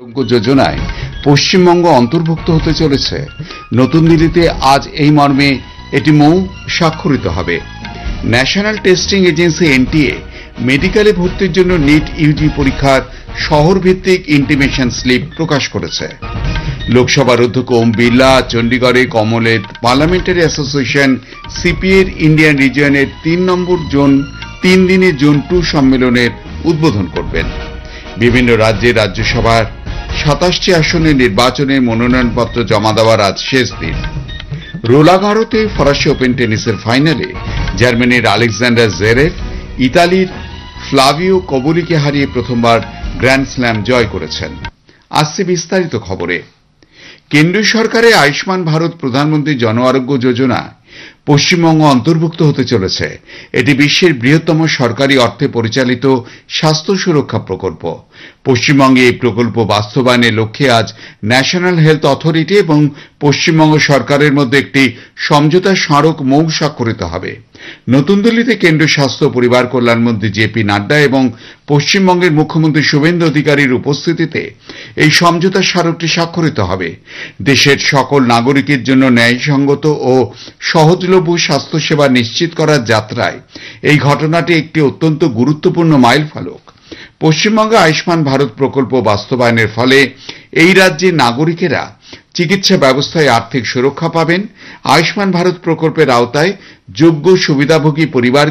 আরোগ্য যোজনায় পশ্চিমবঙ্গ অন্তর্ভুক্ত হতে চলেছে। নতুন দিল্লিতে আজ এই মর্মে এটি মৌ স্বাক্ষরিত হবে। ন্যাশনাল টেস্টিং এজেন্সি এনটিএ মেডিকেলে ভর্তির জন্য নিট ইউজি পরীক্ষার শহর ভিত্তিক ইন্টিমেশন স্লিপ প্রকাশ করেছে। লোকসভার অধ্যক্ষ Om Birla চণ্ডীগড়ে Commonwealth parliamentary association সিপিএর Indian রিজিয়নের 3 দিনের জোন 2 সম্মেলনের উদ্বোধন করবেন। বিভিন্ন রাজ্যের রাজ্যসভার 27টি আসনের নির্বাচনে মনোনয়নপত্র জমা দেওয়ার আজ শেষ দিন। রোলাগারোতে ফরাসি ওপেন টেনিসের ফাইনালে জার্মানির আলেকজান্ডার জেরেভ ইতালির ফ্লাভিও কবোলিকে হারিয়ে প্রথমবার গ্র্যান্ড স্ল্যাম জয় করেছেন। আসছে বিস্তারিত খবরে। কেন্দ্রীয় সরকারের আয়ুষ্মান ভারত প্রধানমন্ত্রী জন আরোগ্য যোজনা পশ্চিমবঙ্গ অন্তর্ভুক্ত হতে চলেছে। এটি বিশ্বের বৃহত্তম সরকারি অর্থে পরিচালিত স্বাস্থ্য সুরক্ষা প্রকল্প। পশ্চিমবঙ্গে এই প্রকল্প বাস্তবায়নের লক্ষ্যে আজ ন্যাশনাল হেলথ অথরিটি এবং পশ্চিমবঙ্গ সরকারের মধ্যে একটি সমঝোতা স্মারক মৌ স্বাক্ষরিত হবে। নতুন দিল্লিতে কেন্দ্রীয় স্বাস্থ্য ও পরিবার কল্যাণ মন্ত্রী জেপি নাড্ডা এবং পশ্চিমবঙ্গের মুখ্যমন্ত্রী শুভেন্দু অধিকারীর উপস্থিতিতে এই সমঝোতা স্মারকটি স্বাক্ষরিত হবে। দেশের সকল নাগরিকের জন্য ন্যায়সঙ্গত ও সহজলভ্য স্বাস্থ্যসেবা নিশ্চিত করার যাত্রায় এই ঘটনাটি একটি অত্যন্ত গুরুত্বপূর্ণ মাইলফলক। পশ্চিমবঙ্গে আয়ুষ্মান ভারত প্রকল্প বাস্তবায়নের ফলে এই রাজ্যের নাগরিকেরা চিকিৎসা ব্যবস্থায় আর্থিক সুরক্ষা পাবেন। আয়ুষ্মান ভারত প্রকল্পের আওতায় যোগ্য সুবিধাভোগী পরিবার